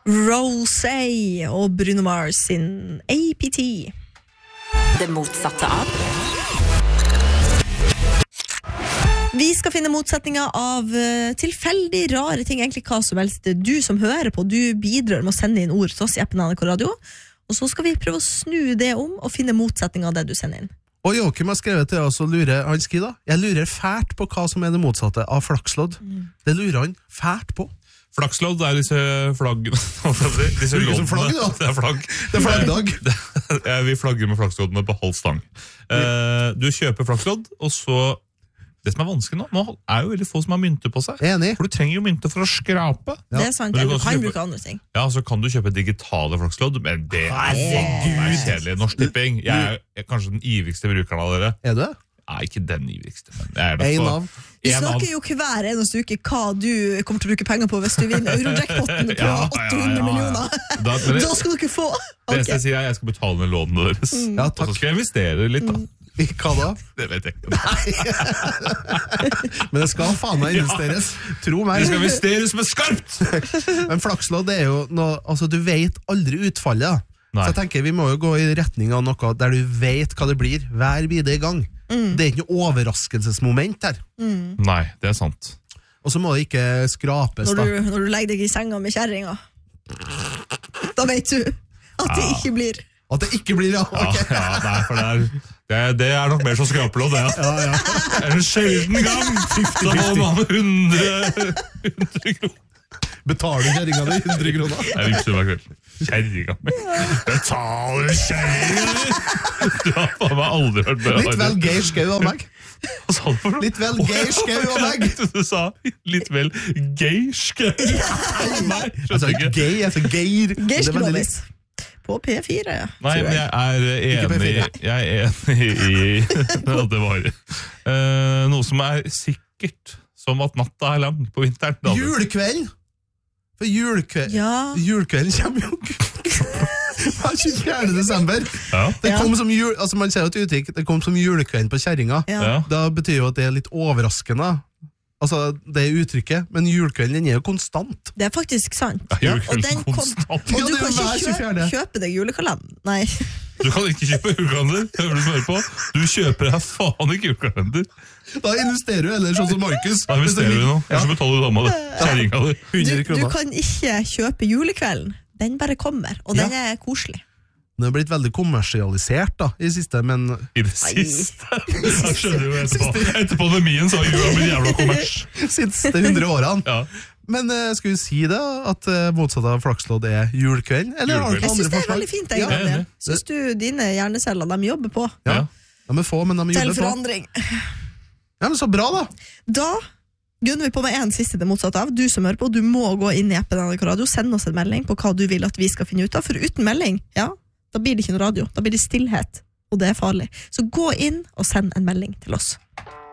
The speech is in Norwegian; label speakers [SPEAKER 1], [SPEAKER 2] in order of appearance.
[SPEAKER 1] Rosé og Bruno Mars sin APT.
[SPEAKER 2] Det motsatte av.
[SPEAKER 1] Vi skal finne motsetninger av tilfeldig rare ting, egentlig hva som helst. Du som hører på, du bidrar med å sende inn ord til oss i appen NRK Radio, og så skal vi prøve å snu det om og finne motsetninger av det du sender inn.
[SPEAKER 3] Og Joakim har skrevet til oss og lurer, han skriver da, jeg lurer fælt på hva som er det motsatte av flakslodd. Det lurer han fælt på.
[SPEAKER 4] Flakslodd er disse flaggene. Disse
[SPEAKER 3] Bruker som flagg, da.
[SPEAKER 4] Det er flagg.
[SPEAKER 3] Det er flaggdag.
[SPEAKER 4] Vi flagger med flaksloddene på halv stang. Du kjøper flakslodd, og så... Det som er vanskelig nå er jo veldig få som har mynter på seg.
[SPEAKER 3] Enig.
[SPEAKER 4] For du trenger jo mynter for å skrape.
[SPEAKER 1] Ja. Det er sant, du kan bruke andre ting.
[SPEAKER 4] Ja, så kan du kjøpe digitale flakslodd, men det er kjedelig. Norsk Tipping. Jeg er kanskje den ivrigste brukeren av dere.
[SPEAKER 3] Er du det?
[SPEAKER 4] Nei, ikke den ivrigste. Men
[SPEAKER 3] en av.
[SPEAKER 1] Du snakker jo hver eneste uke hva du kommer til å bruke penger på hvis du vinner Eurojackpotten på 800 millioner. Da skal du ikke få.
[SPEAKER 4] Det jeg sier er jeg skal betale ned lånene deres.
[SPEAKER 3] Ja,
[SPEAKER 4] og så skal jeg investere litt da.
[SPEAKER 3] Hva da?
[SPEAKER 4] Det vet jeg ikke.
[SPEAKER 3] Men det skal faen meg investeres. Tro meg.
[SPEAKER 4] Det skal investeres med skarpt!
[SPEAKER 3] Men flakslodd er jo noe, altså du vet aldri utfallet. Så jeg tenker vi må jo gå i retning av noe der du vet hva det blir hver videre gang. Det er ikke noe overraskelsesmoment her.
[SPEAKER 4] Nei, det er sant.
[SPEAKER 3] Og så må det ikke skrapes
[SPEAKER 1] når du legger deg i senga med kjerringa. Da vet du at det ikke blir.
[SPEAKER 3] At det ikke blir, ja. Okay.
[SPEAKER 4] Nei, for det er nok mer som skrapelodd, det. Ja. Det er en sjelden gang. Så må man 100 kroner.
[SPEAKER 3] Betaler kjerringa di 100 kroner?
[SPEAKER 4] Jeg vipser meg kveld. Kjerringa mi. Betaler kjerringa di? Du har faen meg aldri hørt det.
[SPEAKER 3] Litt vel Geir Skau av meg.
[SPEAKER 4] Hva sa du for noe?
[SPEAKER 3] Litt vel Geir Skau av meg.
[SPEAKER 4] Du sa litt vel Geir Skau. Nei,
[SPEAKER 3] altså Geir, altså Geir.
[SPEAKER 1] Geir Skrovis. På P4, ja.
[SPEAKER 4] Nei, men jeg er enig i at det var noe som er sikkert, som at natta er lang på vinteren.
[SPEAKER 3] Julekvelden! For julekvelden kommer jo 24. desember. Ja. Det kom som altså man ser jo et uttrykk, det kom som julekvelden på kjerringa. Ja. Da betyr jo at det er litt overraskende. Altså, det er uttrykket, men julekvelden den er jo konstant.
[SPEAKER 1] Det er faktisk sant.
[SPEAKER 4] Ja, julekvelden konstant.
[SPEAKER 1] Og du kan ikke kjøpe deg julekalender. Nei.
[SPEAKER 4] Du kan ikke kjøpe julekalender, hører du som hører på. Du kjøper deg faen ikke julekalender.
[SPEAKER 3] Da investerer du eller sånn som Markus.
[SPEAKER 4] Da investerer du nå. Kanskje betaler du dama det. Kjæringa di.
[SPEAKER 1] Du kan ikke kjøpe julekvelden. Den bare kommer, og den er koselig.
[SPEAKER 3] Den har blitt veldig kommersialisert da, i det siste, men...
[SPEAKER 4] I det siste? Jeg skjønner jo etterpå. Etter pandemien så har jula blitt jævla kommers.
[SPEAKER 3] Siste 100 årene.
[SPEAKER 4] Ja.
[SPEAKER 3] Men skal vi si det, at motsatt av flakslodd er julekvelden? Eller har du andre forslag?
[SPEAKER 1] Jeg synes det er veldig fint, egentlig. Synes du dine hjerneceller, de jobber på?
[SPEAKER 3] Ja, de er få, men de jobber på.
[SPEAKER 1] Til forandring.
[SPEAKER 3] Ja, men så bra da.
[SPEAKER 1] Da gunner vi på med en siste det motsatte av. Du som hører på, du må gå inn i appen NRK Radio, send oss en melding på hva du vil at vi skal finne ut av, for uten melding, ja, da blir det ikke noe radio, da blir det stillhet, og det er farlig. Så gå inn og send en melding til oss.